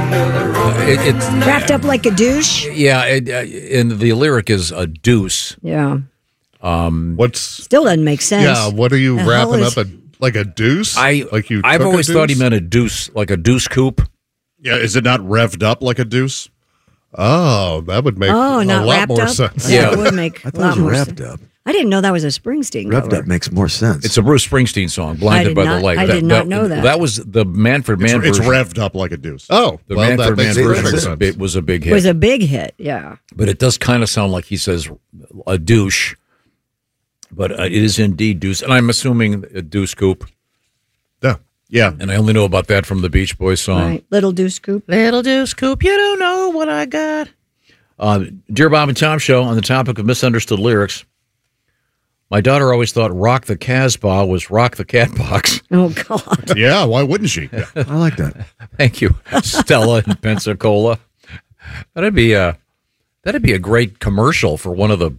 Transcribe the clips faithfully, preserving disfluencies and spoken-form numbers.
It, it's Wrapped up like a douche. Yeah, it, uh, and the lyric is a deuce. Yeah. Um, What's Still doesn't make sense. yeah? What are you The wrapping hell is- up a like a deuce? I like you. I've took a always thought he deuce? meant a deuce, like a deuce coupe. Yeah, is it not revved up like a deuce? Oh, that would make Oh, a not lot wrapped more up. sense. Yeah, Yeah. it would make I a thought lot it was more wrapped sense. up. I didn't know that was a Springsteen Revved cover. up makes more sense. It's a Bruce Springsteen song, "Blinded did by not- the Light." I did not know that. That was the Manfred Mann It's, it's version. revved up like a deuce. Oh, The well, that Manfred makes Mann perfect version was a, sense. big, was a big It hit, was a big hit. Yeah. but it does kind of sound like he says a douche. But uh, it is indeed deuce, and I'm assuming a deuce coupe. Yeah, yeah. And I only know about that from the Beach Boys song. Right. Little Deuce Coupe. Little deuce coupe, you don't know what I got. Uh, Dear Bob and Tom Show, on the topic of misunderstood lyrics, my daughter always thought "Rock the Casbah" was "Rock the Cat Box." Oh, God. Yeah, why wouldn't she? Yeah. I like that. Thank you, Stella in Pensacola. That'd be a that'd be a great commercial for one of the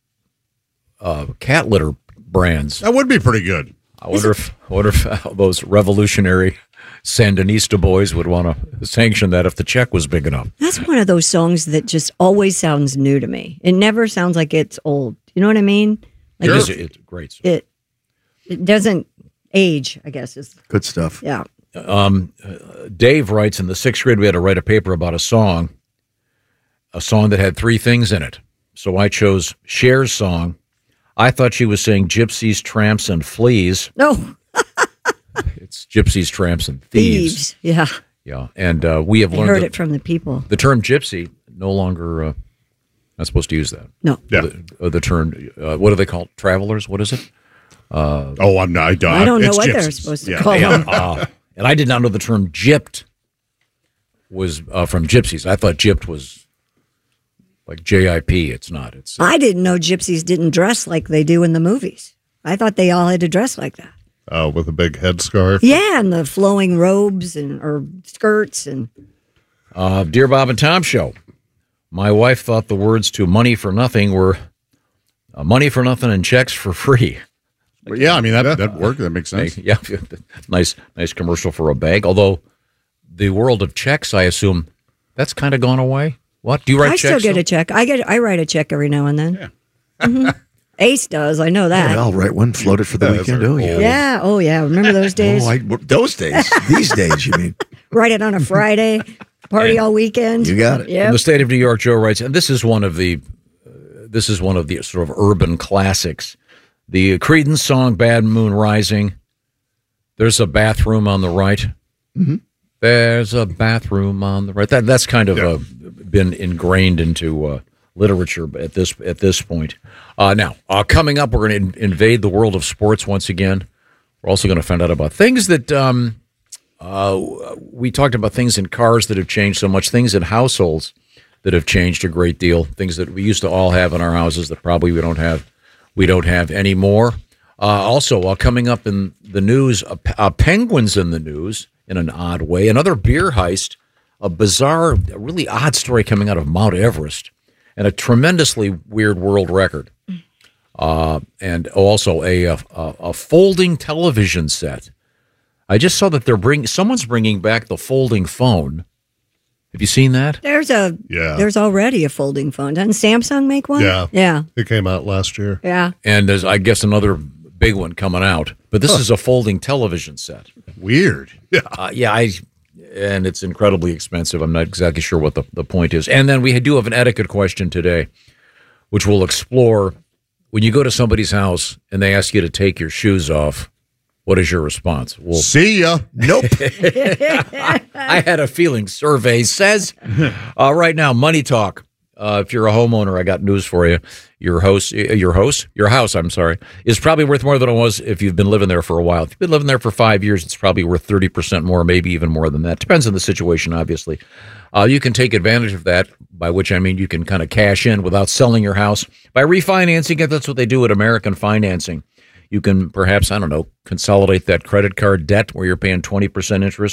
uh, cat litter brands. That would be pretty good. I wonder if I wonder if uh, those revolutionary Sandinista boys would want to sanction that if the check was big enough. That's one of those songs that just always sounds new to me. It never sounds like it's old. You know what I mean? Like It is it, it's great. song. it, it doesn't age, I guess. Is Good stuff. Yeah. Um, uh, Dave writes, in the sixth grade, we had to write a paper about a song, a song that had three things in it. So I chose Cher's song. I thought she was saying gypsies, tramps, and fleas. No, It's gypsies, tramps, and thieves. thieves. Yeah. Yeah, and uh, we have I learned heard that it from the people. the term gypsy no longer uh, not supposed to use that. No. Yeah. The, uh, the term, uh, what do they call it? Travelers? What is it? Oh, I'm not. I don't, I don't know it's what they're gypsies. supposed to Yeah. call Yeah. them. Uh, and I did not know the term gypped was uh, from gypsies. I thought gypped was like J I P. It's not. It's I didn't know gypsies didn't dress like they do in the movies. I thought they all had to dress like that. Oh, with a big headscarf. Yeah, and the flowing robes and or skirts and uh, Dear Bob and Tom Show. My wife thought the words to "money for nothing" were uh, "money for nothing" and "checks for free." But yeah, I mean that that worked. That makes sense. Yeah, nice, nice commercial for a bank. Although the world of checks, I assume, that's kind of gone away. What do you write I checks? still get still? a check. I get I write a check every now and then. Yeah. hmm Ace does. I know that. Yeah, I'll write one floated for the Yeah, that's weekend. right. Oh, yeah. Yeah. Oh, yeah. Remember those days? Oh, I, those days. These days, you mean? Write it on a Friday, party all weekend. You got it. Yeah. In the state of New York, Joe writes, and this is one of the, uh, this is one of the sort of urban classics. The Creedence song "Bad Moon Rising." There's a bathroom on the right. Mm-hmm. There's a bathroom on the right. That that's kind of uh, been ingrained into uh, literature at this at this point. Uh, now, uh, coming up, we're going to in- invade the world of sports once again. We're also going to find out about things that um, uh, we talked about, things in cars that have changed so much, things in households that have changed a great deal, things that we used to all have in our houses that probably we don't have we don't have anymore. Uh, also, uh, coming up in the news, uh, uh, penguins in the news in an odd way. Another beer heist, a bizarre, a really odd story coming out of Mount Everest, and a tremendously weird world record. Uh, and also a, a a folding television set. I just saw that they're bring someone's bringing back the folding phone. Have you seen that? There's a Yeah. There's already a folding phone. Doesn't Samsung make one? Yeah. Yeah. It came out last year. Yeah. And there's, I guess, another big one coming out. But this is a folding television set. Weird. Yeah. Uh, yeah, I and it's incredibly expensive. I'm not exactly sure what the, the point is. And then we do have an etiquette question today, which we'll explore. When you go to somebody's house and they ask you to take your shoes off, what is your response? Well, See ya. Nope. I had a feeling. Survey says. Uh, right now, money talk. Uh, if you're a homeowner, I got news for you. Your house, your house, your house. I'm sorry, is probably worth more than it was if you've been living there for a while. If you've been living there for five years, it's probably worth thirty percent more, maybe even more than that. Depends on the situation, obviously. Uh, you can take advantage of that, by which I mean you can kind of cash in without selling your house by refinancing it. That's what they do at American Financing. You can perhaps, I don't know, consolidate that credit card debt where you're paying twenty percent interest